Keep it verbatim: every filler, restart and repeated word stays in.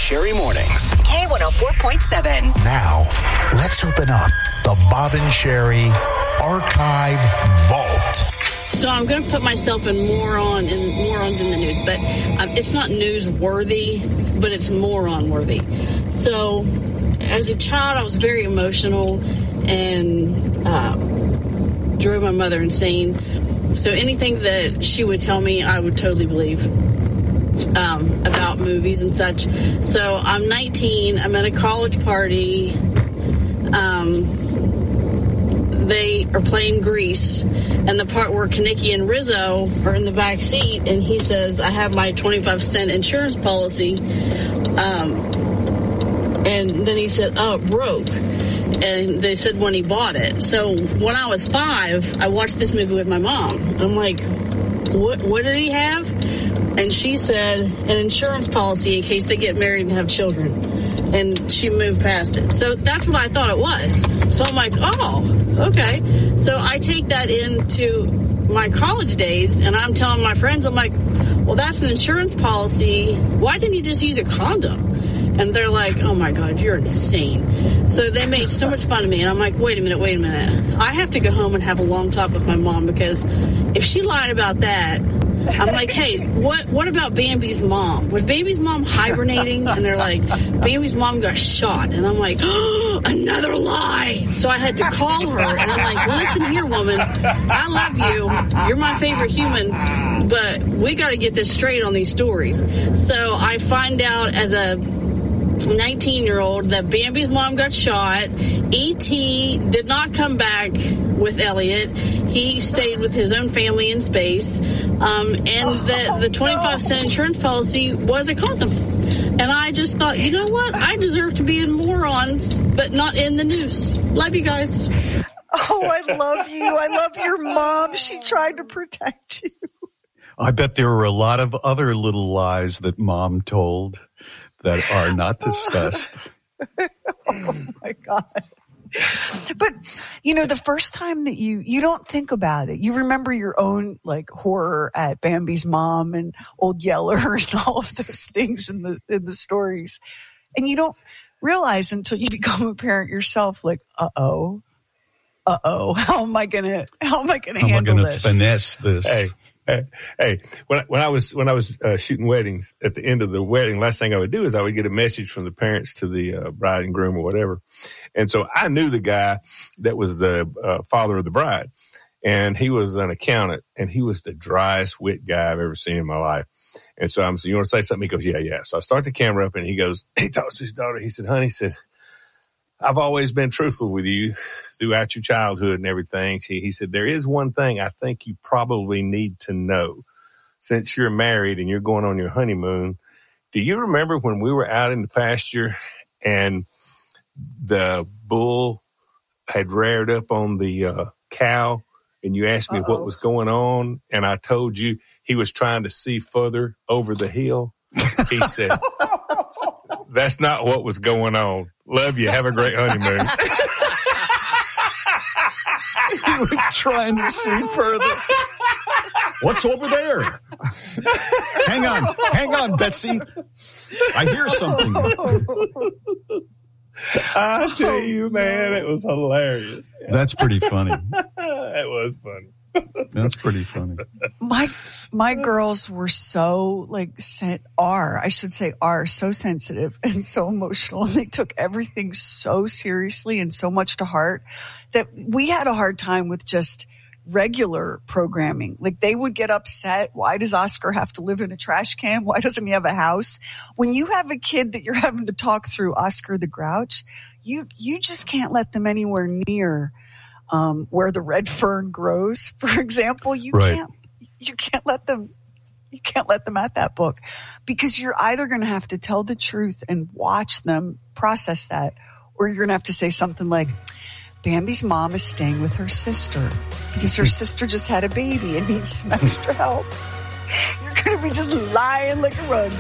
Sherry Mornings. K one oh four point seven. Now, let's open up the Bob and Sherry Archive Vault. So I'm going to put myself in moron and morons in the news, but um, it's not newsworthy, but it's moron worthy. So as a child, I was very emotional and uh, drove my mother insane. So anything that she would tell me, I would totally believe um, about movies and such. So I'm nineteen. I'm at a college party. Um, they are playing Grease, and the part where Kaneki and Rizzo are in the back seat, and he says, I have my twenty-five cent insurance policy. Um, and then he said, oh, it broke. And they said when he bought it. So when I was five, I watched this movie with my mom. I'm like, what, what did he have? And she said, an insurance policy in case they get married and have children. And she moved past it. So that's what I thought it was. So I'm like, oh, okay. So I take that into my college days, and I'm telling my friends, I'm like, well, that's an insurance policy. Why didn't you just use a condom? And they're like, oh, my God, you're insane. So they made so much fun of me. And I'm like, wait a minute, wait a minute. I have to go home and have a long talk with my mom, because if she lied about that, I'm like, hey, what what about Bambi's mom? Was Bambi's mom hibernating? And they're like, Bambi's mom got shot. And I'm like, oh, another lie. So I had to call her, and I'm like, listen here, woman, I love you. You're my favorite human, but we got to get this straight on these stories. So I find out as a nineteen-year-old that Bambi's mom got shot. E T did not come back with Elliot. He stayed with his own family in space. Um, and the, the twenty-five cent insurance policy was a condom. And I just thought, you know what? I deserve to be in morons, but not in the news. Love you guys. Oh, I love you. I love your mom. She tried to protect you. I bet there were a lot of other little lies that mom told that are not discussed. Oh, my God. But, you know, the first time that you, you don't think about it. You remember your own, like, horror at Bambi's mom and Old Yeller and all of those things in the, in the stories. And you don't realize until you become a parent yourself, like, uh-oh, uh-oh, how am I going to, how am I going to handle this? How am I going to finesse this? Hey. Hey, hey, when I, when I was when I was uh, shooting weddings, at the end of the wedding, last thing I would do is I would get a message from the parents to the uh, bride and groom or whatever. And so I knew the guy that was the uh, father of the bride, and he was an accountant, and he was the driest wit guy I've ever seen in my life. And so I'm saying, you want to say something? He goes, yeah, yeah. So I start the camera up, and he goes, he talks to his daughter. He said, honey, he said, I've always been truthful with you throughout your childhood and everything. He, he said, there is one thing I think you probably need to know. Since you're married and you're going on your honeymoon, do you remember when we were out in the pasture and the bull had reared up on the uh, cow, and you asked me Uh-oh. what was going on, and I told you he was trying to see further over the hill? He said, that's not what was going on. Love you. Have a great honeymoon. He was trying to see further. What's over there? Hang on. Hang on, Betsy. I hear something. I tell you, man, it was hilarious. That's pretty funny. It was funny. That's pretty funny. My my girls were so like sen- are I should say are so sensitive and so emotional, and they took everything so seriously and so much to heart that we had a hard time with just regular programming. Like, they would get upset. Why does Oscar have to live in a trash can? Why doesn't he have a house? When you have a kid that you're having to talk through Oscar the Grouch, you you just can't let them anywhere near Um, where the red fern grows, for example. You right. can't, you can't let them, you can't let them at that book, because you're either going to have to tell the truth and watch them process that, or you're going to have to say something like, Bambi's mom is staying with her sister because her sister just had a baby and needs some extra help. You're going to be just lying like a rug.